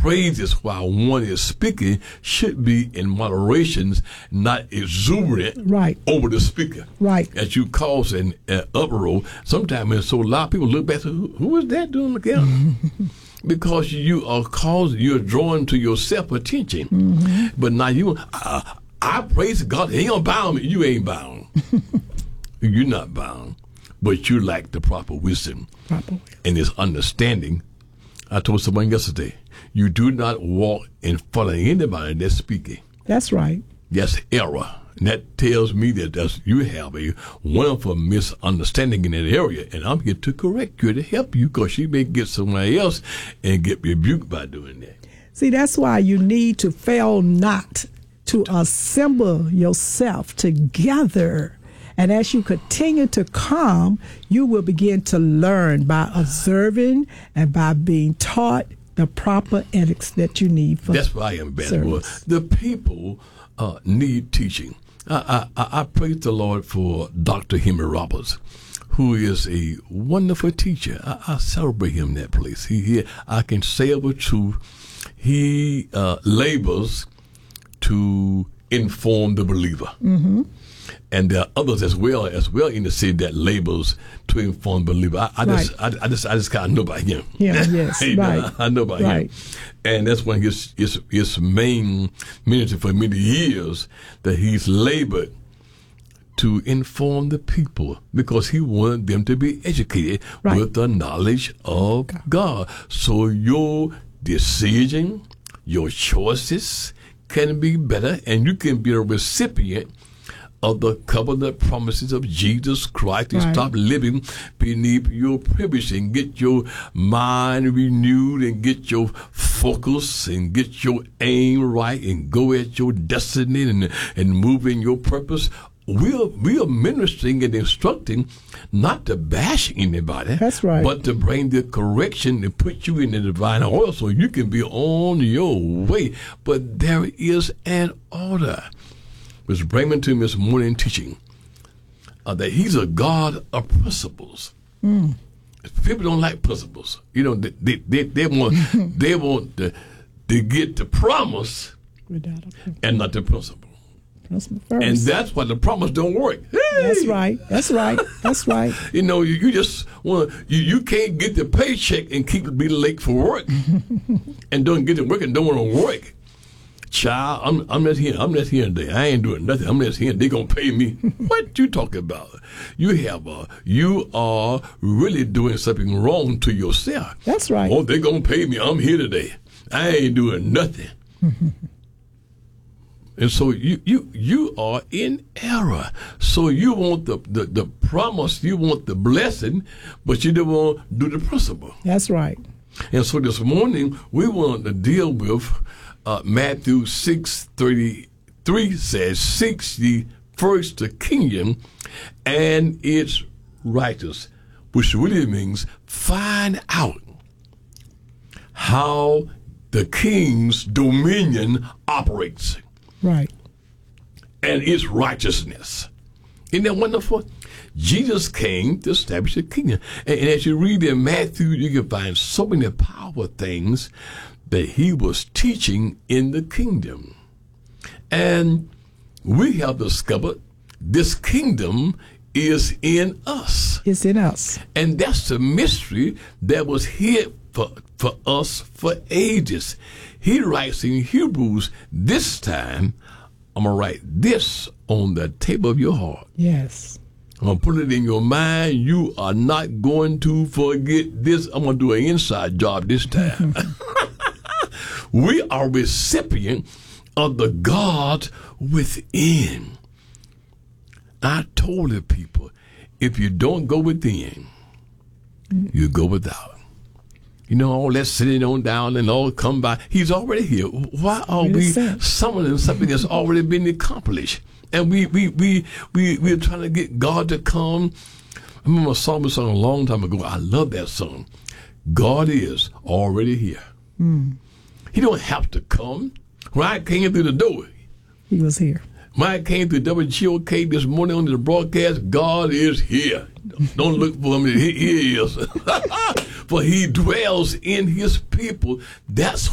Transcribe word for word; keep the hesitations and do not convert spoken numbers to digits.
praises while one is speaking should be in moderation, not exuberant right. over the speaker. Right. As you cause an uh, uproar, sometimes it's so loud, people look back and say, who, who is that doing again? Because you are causing, you're drawing to yourself attention. Mm-hmm. But now you, uh, I praise God, he ain't gonna bound me. You ain't bound. You're not bound. But you lack the proper wisdom proper. and this understanding. I told someone yesterday, you do not walk in front of anybody that's speaking. That's right. That's error. And that tells me that that's, you have a wonderful misunderstanding in that area. And I'm here to correct you, to help you, because you may get somebody else and get rebuked by doing that. See, that's why you need to fail not to assemble yourself together. And as you continue to come, you will begin to learn by observing and by being taught the proper ethics that you need for That's why I am bad. The people uh, need teaching. I, I, I praise the Lord for Doctor Henry Roberts, who is a wonderful teacher. I, I celebrate him in that place. He, he I can say of the truth, he uh, labors to inform the believer. Mm-hmm. And there are others as well, as well in the city that labors to inform the believer. I, I right. just, I, I just, I just kind of know about him. Yeah, yes, you right. know, I know about right. him, and that's one of his, his his main ministry for many years, that he's labored to inform the people because he wanted them to be educated right. with the knowledge of God. God. So your decision, your choices can be better, and you can be a recipient of the covenant promises of Jesus Christ, and right. stop living beneath your privilege and get your mind renewed and get your focus and get your aim right and go at your destiny and, and move in your purpose. We are, we are ministering and instructing not to bash anybody. That's right. But to bring the correction and put you in the divine order so you can be on your way. But there is an order. Mister Brayman to me this morning teaching uh, that he's a God of principles. Mm. People don't like principles. You know, they they, they, they want they want to, to get the promise and not the principle. Principle first. And that's why the promise don't work. Hey! That's right. That's right. That's right. You know, you, you just want you, you can't get the paycheck and keep it be late for work, and don't get to work and don't want to work. Child, I'm I'm not here. I'm not here today. I ain't doing nothing. I'm just here. They gonna pay me. What you talking about? You have a you are really doing something wrong to yourself. That's right. Oh, they gonna pay me. I'm here today. I ain't doing nothing. And so you, you you are in error. So you want the, the, the promise, you want the blessing, but you don't want to do the principle. That's right. And so this morning we want to deal with uh, Matthew six thirty-three says, "Seek ye first the kingdom and its righteousness," which really means find out how the king's dominion operates. Right. And its righteousness. Isn't that wonderful? Jesus came to establish the kingdom. And, and as you read in Matthew, you can find so many powerful things that he was teaching in the kingdom. And we have discovered this kingdom is in us. It's in us. And that's the mystery that was hid for, for us for ages. He writes in Hebrews, this time, I'm going to write this on the table of your heart. Yes. I'm going to put it in your mind. You are not going to forget this. I'm going to do an inside job this time. We are recipient of the God within. I told the people, if you don't go within, you go without. You know, all that sitting on down and all come by. He's already here. Why are we summoning something that's already been accomplished? And we we we we we're trying to get God to come. I remember a song we sung a long time ago. I love that song. God is already here. Mm. He don't have to come. When I came through the door, he was here. When I came through W G O K this morning on the broadcast, God is here. Don't look for him. He, he is. For he dwells in his people. That's